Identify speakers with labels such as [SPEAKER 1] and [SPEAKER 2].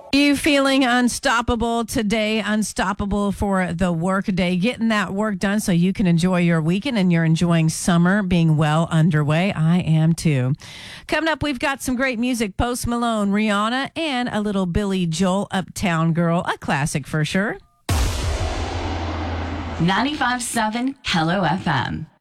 [SPEAKER 1] You feeling unstoppable today, unstoppable for the work day, getting that work done so you can enjoy your weekend and you're enjoying summer being well underway. I am too. Coming up, we've got some great music, Post Malone, Rihanna, and a little Billy Joel, Uptown Girl, a classic for sure.
[SPEAKER 2] 95.7 Hello FM.